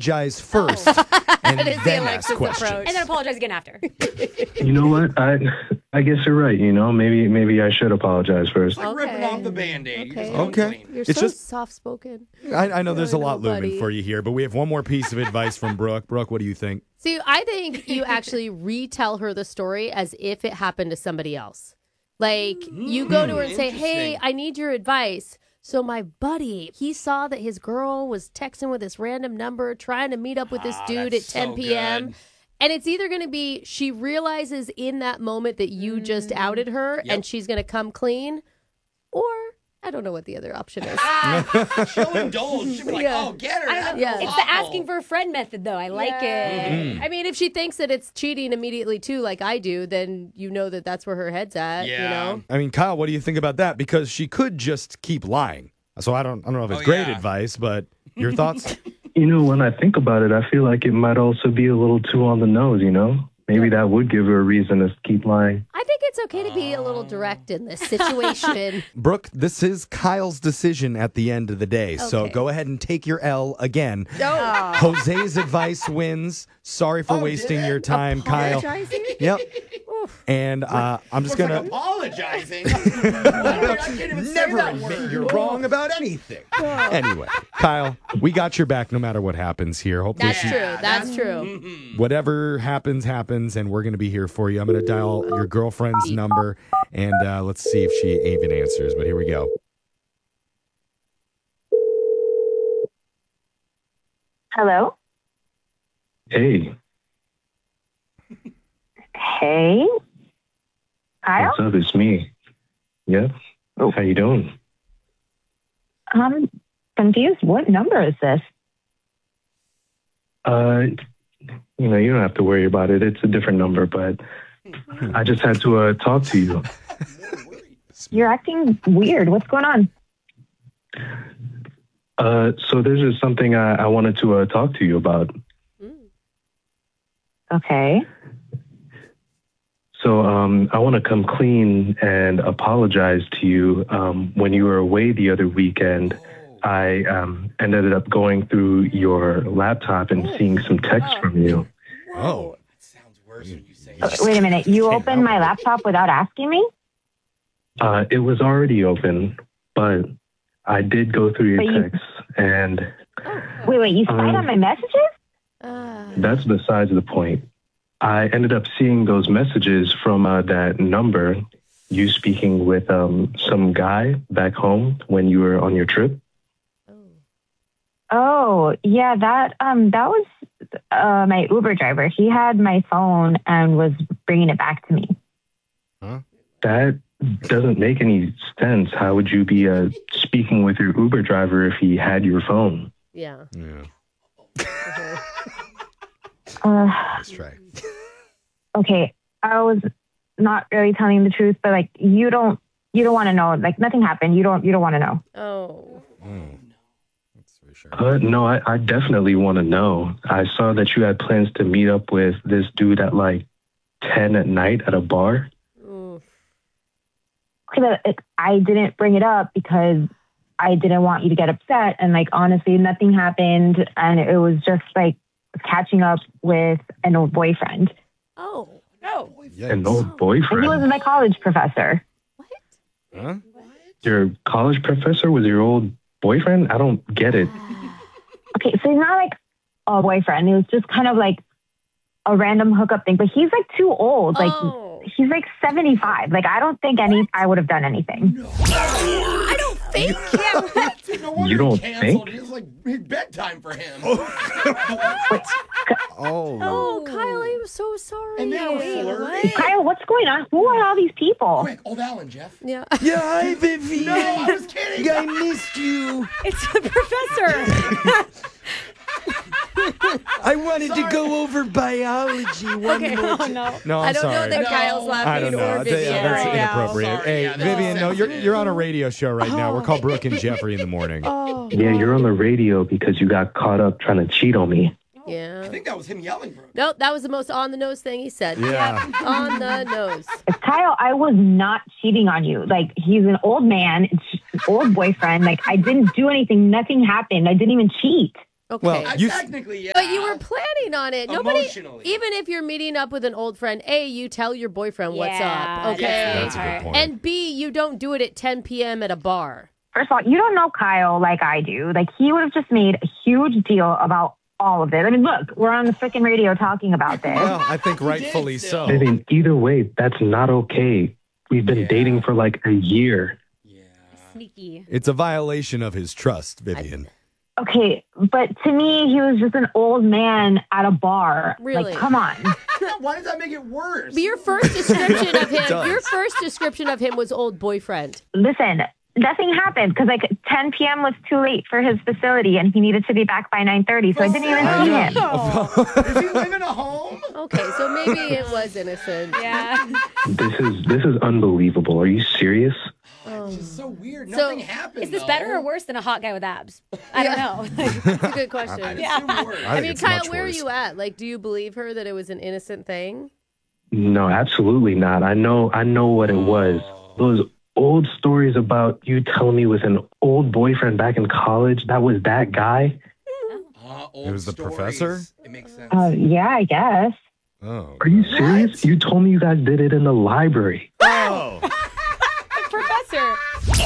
apologize first and That is the then Alexis ask questions. approach. And then apologize again after. You know what? I guess you're right. Maybe I should apologize first. It's like ripping off the Band-Aid. You just Okay. go Okay. clean. You're It's so just- soft-spoken. I know there's a lot buddy. looming for you here, but we have one more piece of advice from Brooke. Brooke, what do you think? See, I think you actually retell her the story as if it happened to somebody else. Like, you go to her and say, hey, Interesting. I need your advice. So my buddy, he saw that his girl was texting with this random number, trying to meet up with this dude at that's 10 so p.m. good. And it's either going to be she realizes in that moment that you just outed her and she's going to come clean, or I don't know what the other option is. She'll indulge. She'll be like, Yeah. oh, get her. That's Yeah. It's the awful. asking for a friend method, though. I like it. I mean, if she thinks that it's cheating immediately too, like I do, then you know that that's where her head's at. Yeah. You know. I mean, Kyle, what do you think about that? Because she could just keep lying. So I don't know if it's Oh, great yeah. advice, but your thoughts? When I think about it, I feel like it might also be a little too on the nose, Maybe that would give her a reason to keep lying. I think it's okay to be a little direct in this situation. Brooke, this is Kyle's decision at the end of the day. So Okay. go ahead and take your L again. No. Jose's advice wins. Sorry for wasting your time, Kyle. Apologizing? Yep. And I'm just It's like going to... apologizing. I can't even say Never that admit word. you're wrong about anything. Anyway, Kyle, we got your back no matter what happens here. Hopefully, That's true. That's true. whatever happens, and we're going to be here for you. I'm going to dial your girlfriend's number, and let's see if she even answers. But here we go. Hello? Hey, Hey? Kyle? what's up? It's me. Yeah. Oh. How you doing? I'm confused. What number is this? You don't have to worry about it. It's a different number, but I just had to talk to you. You're acting weird. What's going on? So there's just something I wanted to talk to you about. Okay. So I want to come clean and apologize to you. When you were away the other weekend, I ended up going through your laptop and seeing some texts from you. Oh. That sounds worse when you say Wait a minute. You opened my laptop without asking me? It was already open, but I did go through But your you- texts, and Wait. You spied on my messages? that's besides the point. I ended up seeing those messages from that number, you speaking with some guy back home when you were on your trip. Oh, yeah. That was my Uber driver. He had my phone and was bringing it back to me. That doesn't make any sense. How would you be speaking with your Uber driver if he had your phone? Yeah. Let's try. Okay. I was not really telling the truth, but like you don't want to know. Like nothing happened. You don't want to know. Oh. That's for sure. No, I definitely want to know. I saw that you had plans to meet up with this dude at like 10 at night at a bar. Oof. Okay, but I didn't bring it up because I didn't want you to get upset. And like, honestly, nothing happened. And it was just like catching up with an old boyfriend. Oh. No. An old And he was boyfriend. my college professor. Huh? Your college professor was your old boyfriend? I don't get it. Okay, so he's not like a boyfriend. It was just kind of like a random hookup thing. But he's like too old. Like Oh. he's like 75. Like I don't think I would have done anything. I don't think. No wonder You don't he canceled. think? It was like bedtime for him. Oh. Oh, Kyle, I'm so sorry. And they were flirting. Kyle, what's going on? Who are all these people? Quick, old Alan, Jeff. Yeah. Yeah, hi, Vivian. No, I was kidding. I missed you. It's the professor. I wanted to go over biology one Okay. more Oh, time. no. No, I'm I don't sorry. know that No, Kyle's laughing I don't know. or Vivian. That's right now. inappropriate. Sorry, Hey, yeah, that's Vivian, no, you're sensitive. on a radio show right now. We're called Brooke and Jeffrey in the morning. Oh. Yeah, you're on the radio because you got caught up trying to cheat on me. I Yeah. think that was him yelling, bro. Nope, that was the most on the nose thing he said. Yeah. On the nose. Kyle, I was not cheating on you. Like, he's an old man, it's just an old boyfriend. Like, I didn't do anything. Nothing happened. I didn't even cheat. Okay. Well, you Technically, yeah. But you were planning on it. Nobody, Emotionally. even if you're meeting up with an old friend, A, you tell your boyfriend what's Yeah, up, okay? That's a good point. And B, you don't do it at 10 p.m. at a bar. First of all, you don't know Kyle like I do. Like, he would have just made a huge deal about all of this. I mean, look, we're on the freaking radio talking about this. well, I think rightfully so. Vivian, either way, that's not okay. We've been dating for like a year. Sneaky. It's a violation of his trust, Vivian. Okay, but to me, he was just an old man at a bar. Really? Like, come on. Why does that make it worse? But your first description of him, does. your first description of him was old boyfriend. Listen, nothing happened because like 10 p.m. was too late for his facility and he needed to be back by 9:30. So I didn't even see him. Does he live in a home? Okay, so maybe it was innocent. Yeah. This is unbelievable. Are you serious? It's just so weird. So, Nothing happened. Is this though. better or worse than a hot guy with abs? I don't know. That's a good question. I Yeah. assume worse. I I think mean, it's Kyle, much where worse. are you at? Like, do you believe her that it was an innocent thing? No, absolutely not. I know what it was. Those old stories about you telling me with an old boyfriend back in college, that was that guy. Old It was the stories. professor? It makes sense. Yeah, I guess. Oh. Are you serious? You told me you guys did it in the library. Oh. Professor.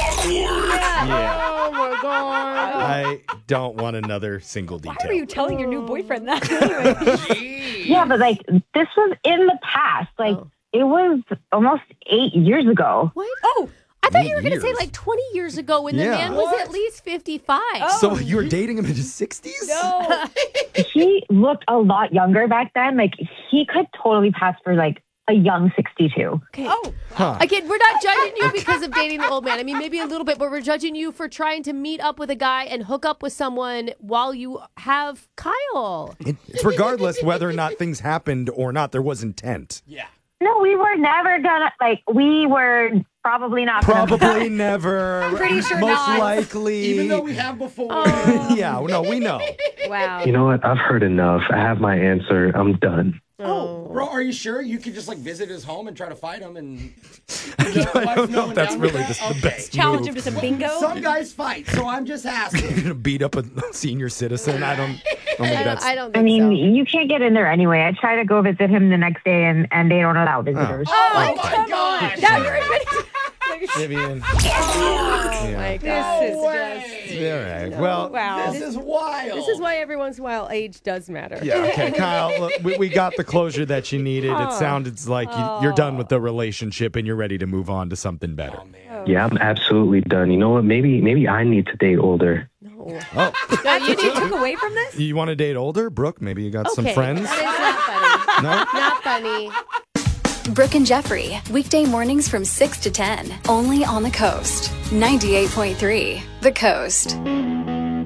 Yeah. Oh my god! I don't want another single Why detail. were you telling your new boyfriend that anyway? Jeez. Yeah, but like this was in the past. Like it was almost 8 years ago. What? Oh, I thought you were going to say years. like 20 years ago when the Yeah. man was at least 55. So you were dating him in his 60s? no. He looked a lot younger back then. Like he could totally pass for like a young 62. Oh, Huh. Again, we're not judging you because of dating the old man. I mean, maybe a little bit, but we're judging you for trying to meet up with a guy and hook up with someone while you have Kyle. It's regardless whether or not things happened or not, there was intent. Yeah. No, we were never gonna like. We were probably not. Probably never. I'm pretty sure Most not. likely. Even though we have before. Yeah, no, we know. wow. You know what? I've heard enough. I have my answer. I'm done. Bro, are you sure you could just like visit his home and try to fight him and I don't know if that's really the best Challenge move. him to some bingo. Some guys fight, so I'm just asking. You're gonna beat up a senior citizen. I don't think that's. I don't think I mean, so. you can't get in there anyway. I tried to go visit him the next day, and they don't allow visitors. Oh my gosh. Now you're admitting. Vivian. Oh my This god. is just. All right. Well. Wow. This is wild. This is why every once in a while age does matter. Yeah. Okay, Kyle. Look, we got the closure that you needed. It sounded like you're done with the relationship and you're ready to move on to something better. Yeah, I'm absolutely done. You know what? Maybe I need to date older. Oh, That's what you took away from this? you want to date older, Brooke? Maybe you got some Okay, friends. That is not funny. No. Not funny. Brooke and Jeffrey, weekday mornings from 6 to 10, only on the Coast. 98.3, The Coast.